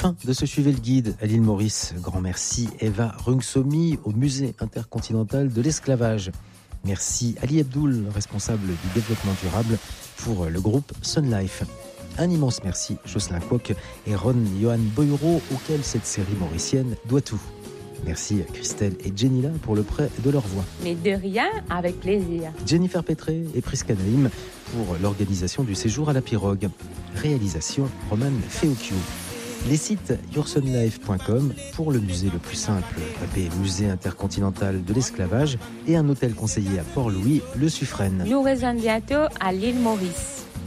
Fin de ce Suivez le Guide à l'île Maurice. Grand merci Eva Rungsomi au Musée intercontinental de l'esclavage. Merci Ali Abdoul, responsable du développement durable pour le groupe Sun Life. Un immense merci Jocelyn Kwok et Ron Johan Boyuro, auquel cette série mauricienne doit tout. Merci à Christelle et Jenila pour le prêt de leur voix. Mais de rien, avec plaisir. Jennifer Petré et Priska Naïm pour l'organisation du séjour à la pirogue. Réalisation Roman Feocchio. Les sites yoursunlife.com pour le musée le plus simple, tapez Musée intercontinental de l'esclavage, et un hôtel conseillé à Port-Louis, le Suffren. Nous rejoignons bientôt à l'île Maurice.